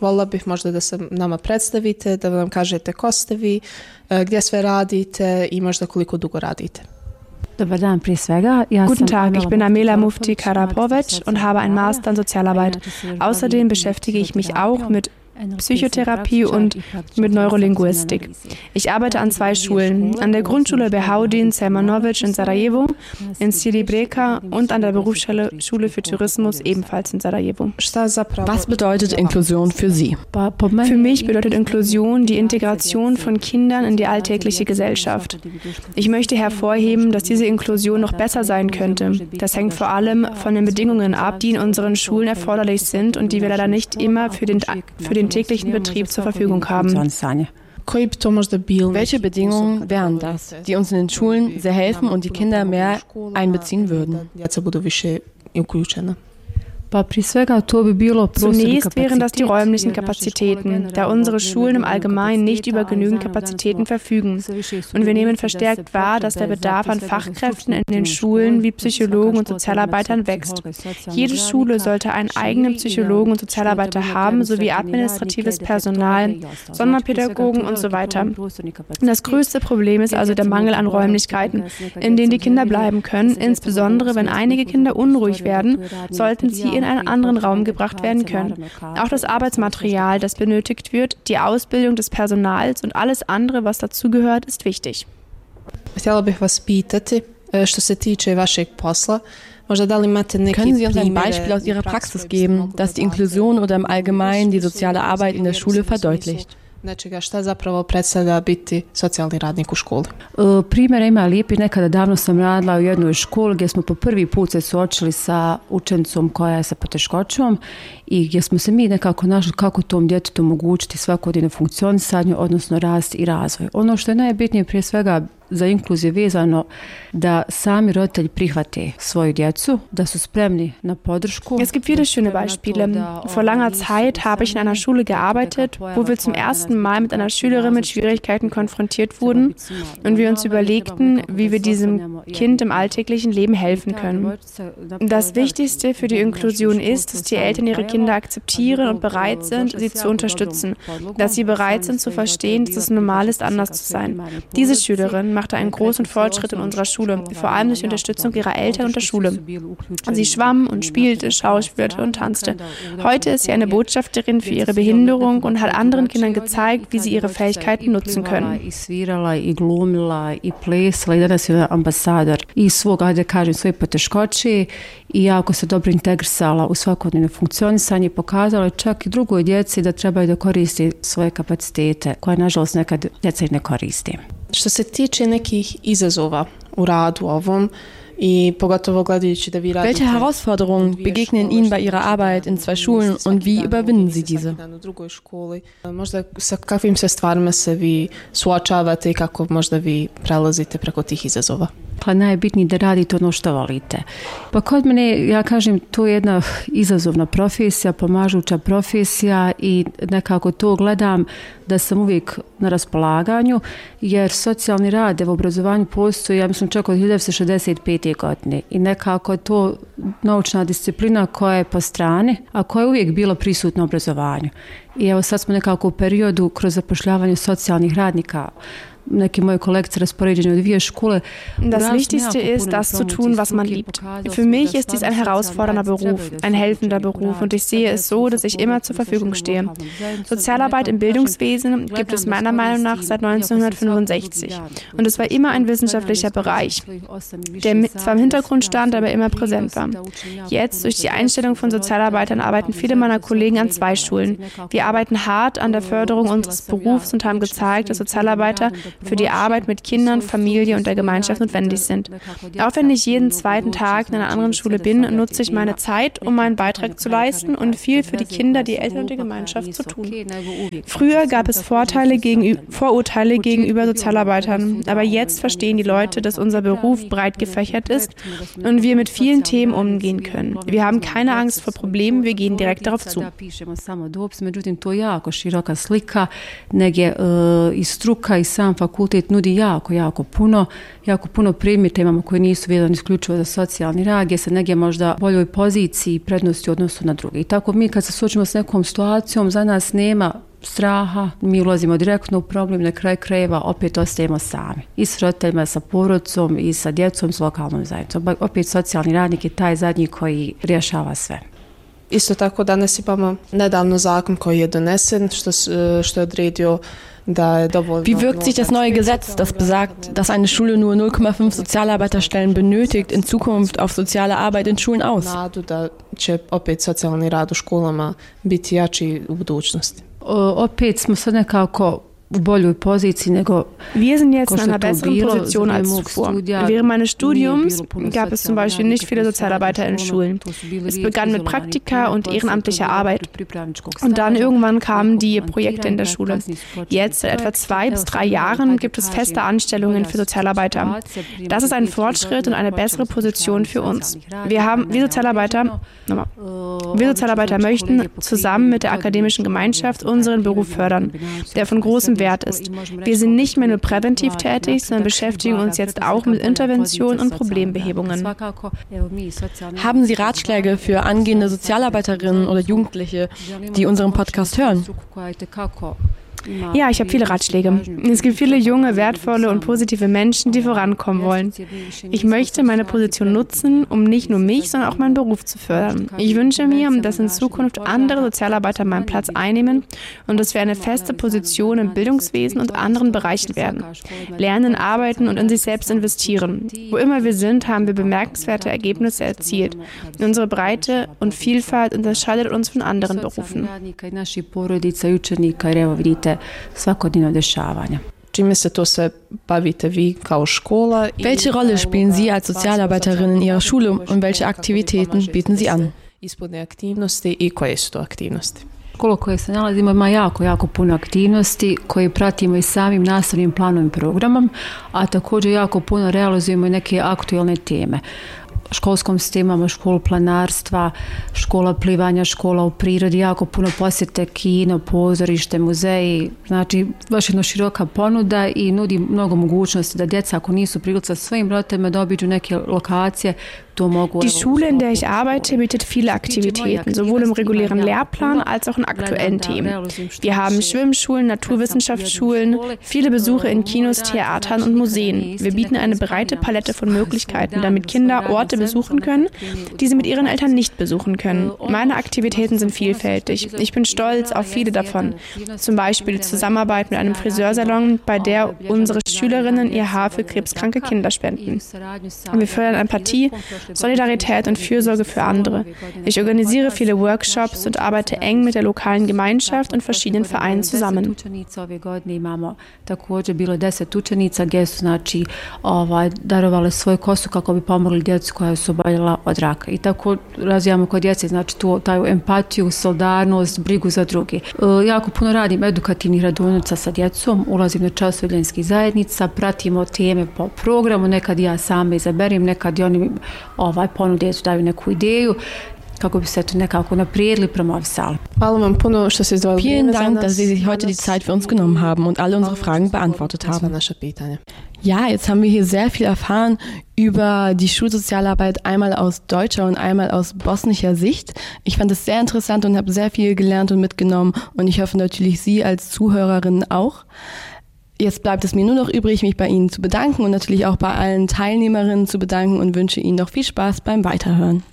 Voljela bih možda da se nama predstavite, da nam kažete ko ste vi, gdje sve radite i možda koliko dugo radite. Guten Tag, ich bin Amela Mufti Karapovic und habe einen Master in Sozialarbeit. Außerdem beschäftige ich mich auch mit Psychotherapie und mit Neurolinguistik. Ich arbeite an 2 Schulen, an der Grundschule Behaudin Selmanovic in Sarajevo, in Sidi Breka und an der Berufsschule für Tourismus ebenfalls in Sarajevo. Was bedeutet Inklusion für Sie? Für mich bedeutet Inklusion die Integration von Kindern in die alltägliche Gesellschaft. Ich möchte hervorheben, dass diese Inklusion noch besser sein könnte. Das hängt vor allem von den Bedingungen ab, die in unseren Schulen erforderlich sind und die wir leider nicht immer für den täglichen Betrieb zur Verfügung haben. Welche Bedingungen wären das, die uns in den Schulen sehr helfen und die Kinder mehr einbeziehen würden? Zunächst wären das die räumlichen Kapazitäten, da unsere Schulen im Allgemeinen nicht über genügend Kapazitäten verfügen. Und wir nehmen verstärkt wahr, dass der Bedarf an Fachkräften in den Schulen wie Psychologen und Sozialarbeitern wächst. Jede Schule sollte einen eigenen Psychologen und Sozialarbeiter haben, sowie administratives Personal, Sonderpädagogen und so weiter. Das größte Problem ist also der Mangel an Räumlichkeiten, in denen die Kinder bleiben können. Insbesondere wenn einige Kinder unruhig werden, sollten sie in einen anderen Raum gebracht werden können. Auch das Arbeitsmaterial, das benötigt wird, die Ausbildung des Personals und alles andere, was dazugehört, ist wichtig. Htjela bih vas pitati, što se tiče vašeg posla, können Sie uns ein Beispiel aus Ihrer Praxis geben, das die Inklusion oder im Allgemeinen die soziale Arbeit in der Schule verdeutlicht? Šta zapravo predstavlja biti socijalni radnik u školi? Primjera ima lijepi. Nekada davno sam radila u jednoj školi gdje smo po prvi put se suočili sa učenicom koja je sa poteškoćom i gdje smo se mi nekako našli kako tom djetetu omogućiti svakodnevno funkcionisanje, odnosno rast i razvoj. Ono što je najbitnije prije svega za inkluziju vezano da sami roditelji prihvate svoju djecu, da su spremni na podršku. Es gibt viele schöne Beispiele. Vor langer Zeit habe ich in einer Schule gearbeitet, wo wir zum ersten Mal mit einer Schülerin mit Schwierigkeiten konfrontiert wurden und wir uns überlegten, wie wir diesem Kind im alltäglichen Leben helfen können. Das Wichtigste für die Inklusion ist, dass die Eltern ihre Kinder akzeptieren und bereit sind, sie zu unterstützen, dass sie bereit sind zu verstehen, dass es normal ist, anders zu sein. Diese Schülerin machte einen großen Fortschritt in unserer Schule, vor allem durch Unterstützung ihrer Eltern und der Schule. Sie schwamm und spielte, schauspielte und tanzte. Heute ist sie eine Botschafterin für ihre Behinderung und hat anderen Kindern gezeigt, wie sie ihre Fähigkeiten nutzen können. I jako se dobro integrisala u svakodnevno funkcionisanje i pokazala čak i drugoj djeci da trebaju da koristi svoje kapacitete koje nažalost nekad djeca i ne koristi. Što se tiče nekih izazova u radu ovom i pogotovo gledajući da vi radite... Welche Herausforderungen begegnen Ihnen bei Ihrer Arbeit in 2 Schulen und wie überwinden Sie diese? U drugoj školi. Možda sa kakvim se stvarima se vi suočavate i kako možda vi prelazite preko tih izazova? Najbitnije da radite ono što volite. Pa kod mene, ja kažem, to je jedna izazovna profesija, pomažuća profesija i nekako to gledam da sam uvijek na raspolaganju, jer socijalni rad u obrazovanju postoji, ja mislim, čak od 1965. godine i nekako to naučna disciplina koja je po strani, a koja je uvijek bila prisutna u obrazovanju. I evo sad smo nekako u periodu kroz zapošljavanje socijalnih radnika, neki moje kolegice raspoređene u 2 Schule. Das Wichtigste ist, das zu tun, was man liebt. Für mich ist dies ein herausfordernder Beruf, ein helfender Beruf und ich sehe es so, dass ich immer zur Verfügung stehe. Sozialarbeit im Bildungswesen gibt es meiner Meinung nach seit 1965 und es war immer ein wissenschaftlicher Bereich, der zwar im Hintergrund stand, aber immer präsent war. Jetzt, durch die Einstellung von Sozialarbeitern, arbeiten viele meiner Kollegen an 2 Schulen. Wir arbeiten hart an der Förderung unseres Berufs und haben gezeigt, dass Sozialarbeiter für die Arbeit mit Kindern, Familie und der Gemeinschaft notwendig sind. Auch wenn ich jeden zweiten Tag in einer anderen Schule bin, nutze ich meine Zeit, um meinen Beitrag zu leisten und viel für die Kinder, die Eltern und die Gemeinschaft zu tun. Früher gab es Vorurteile gegenüber Sozialarbeitern, aber jetzt verstehen die Leute, dass unser Beruf breit gefächert ist und wir mit vielen Themen umgehen können. Wir haben keine Angst vor Problemen, wir gehen direkt darauf zu. Međutim, to je jako široka slika, nego i struka i sam fakultet nudi jako puno predmeta imamo koji nisu vezani isključivo za socijalni rad, gdje se negdje možda boljoj poziciji i prednosti u odnosu na druge. I tako mi kad se suočimo s nekom situacijom, za nas nema straha, mi ulazimo direktno u problem, na kraju krajeva opet ostajemo sami. I s roditeljima, sa porodicom, i sa djecom, s lokalnom zajednicom. Opet socijalni radnik je taj zadnji koji rješava sve. Isto tako danas imamo nedavno zakon koji je donesen, što je odredio da je dovoljno... Wie wirkt sich das neue Gesetz, das besagt, dass eine Schule nur 0,5 Sozialarbeiterstellen benötigt, in Zukunft auf soziale Arbeit in Schulen aus? Nadu da će opet socijalni rad u školama biti jači u budućnosti. Opet smo sad nekako u boljoj poziciji nego Wir sind jetzt in einer besseren Position als zuvor. Während meines Studiums gab es zum Beispiel nicht viele Sozialarbeiter in Schulen. Es begann mit Praktika und ehrenamtlicher Arbeit. Und dann irgendwann kamen die Projekte in der Schule. Jetzt, seit etwa 2 bis 3 Jahren, gibt es feste Anstellungen für Sozialarbeiter. Das ist ein Fortschritt und eine bessere Position für uns. Wir Sozialarbeiter möchten zusammen mit der akademischen Gemeinschaft unseren Beruf fördern, der von großem Wert ist. Wir sind nicht mehr nur präventiv tätig, sondern beschäftigen uns jetzt auch mit Intervention und Problembehebungen. Haben Sie Ratschläge für angehende Sozialarbeiterinnen oder Jugendliche, die unseren Podcast hören? Ja, ich habe viele Ratschläge. Es gibt viele junge, wertvolle und positive Menschen, die vorankommen wollen. Ich möchte meine Position nutzen, um nicht nur mich, sondern auch meinen Beruf zu fördern. Ich wünsche mir, dass in Zukunft andere Sozialarbeiter meinen Platz einnehmen und dass wir eine feste Position im Bildungswesen und anderen Bereichen werden. Lernen, arbeiten und in sich selbst investieren. Wo immer wir sind, haben wir bemerkenswerte Ergebnisse erzielt. Unsere Breite und Vielfalt unterscheidet uns von anderen Berufen. Svakodnevno dešavanja. Čime se to sve bavite vi kao škola? Welche Rolle spielen Sie als Sozialarbeiterin in Ihrer Schule und welche Aktivitäten bieten Sie an? Ispodne aktivnosti i koje su to aktivnosti? Škola koje se nalazimo ima jako puno aktivnosti koje pratimo i samim nastavnim planom i programom, a također jako puno realizujemo i neke aktualne teme. Školskom sistemu imamo školu planarstva, škola plivanja, škola u prirodi, jako puno posjete, kino, pozorište, muzeji. Znači, baš jedna široka ponuda i nudi mnogo mogućnosti da djeca, ako nisu prilici sa svojim roditeljima, da obiđu neke lokacije. Die Schule, in der ich arbeite, bietet viele Aktivitäten, sowohl im regulären Lehrplan als auch in aktuellen Themen. Wir haben Schwimmschulen, Naturwissenschaftsschulen, viele Besuche in Kinos, Theatern und Museen. Wir bieten eine breite Palette von Möglichkeiten, damit Kinder Orte besuchen können, die sie mit ihren Eltern nicht besuchen können. Meine Aktivitäten sind vielfältig. Ich bin stolz auf viele davon. Zum Beispiel die Zusammenarbeit mit einem Friseursalon, bei der unsere Schülerinnen ihr Haar für krebskranke Kinder spenden. Wir fördern Empathie, Solidarität und Fürsorge für andere. Ich organisiere viele Workshops und arbeite eng mit der lokalen Gemeinschaft und verschiedenen Vereinen zusammen. Imamo također bilo 10 učenica gdje su darovale svoju kosu kako bi pomogli djecu koja su oboljela od raka. I tako razvijamo kod djece, znači taj empatiju, solidarnost, brigu za druge. Jako puno radim edukativnih radionica sa djecom, ulazim na čas ljenskih zajednica, pratimo teme po programu, nekad ja sama izaberim, nekad i oni ponude daju neku ideju kako bi se to nekako naprijedili, promovisali. Hvala vam puno što ste izdvojili. Vielen Dank, dass Sie sich heute die Zeit für uns genommen haben und alle unsere Fragen beantwortet haben. Ja, jetzt haben wir hier sehr viel erfahren über die Schulsozialarbeit, einmal aus deutscher und einmal aus bosnischer Sicht. Ich fand es sehr interessant und habe sehr viel gelernt und mitgenommen und ich hoffe natürlich Sie als Zuhörerinnen auch. Jetzt bleibt es mir nur noch übrig, mich bei Ihnen zu bedanken und natürlich auch bei allen Teilnehmerinnen zu bedanken und wünsche Ihnen noch viel Spaß beim Weiterhören.